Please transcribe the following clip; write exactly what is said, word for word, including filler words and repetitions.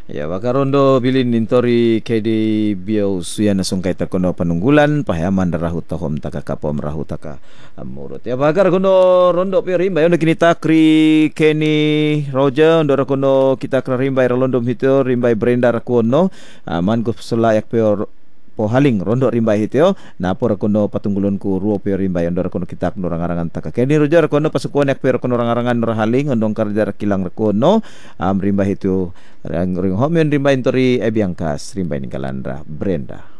Ya, baka rondo bilin nintori kedi biau suya na sungkai takono panunggulan pahaman rahu tahom taka kapom rahu taka amurut. Ya, baka rondo rondo pe rimba yono kini takri Kenny Roger ndora kono kita kra rimba rondo hito rimba Brenda rakono aman ko selayak pe po haling rondo rimba hitio na por kono patunggulon ku ruo pe rimba ndora kono kita norangarangan taka Kenny Roger kono pasukuan yak pe kono rangarangan nor haling ndong karjar kilang rakono am rimba hitio Ring ring homen rimba intori ebiangkas rimba ini kalandra Brenda.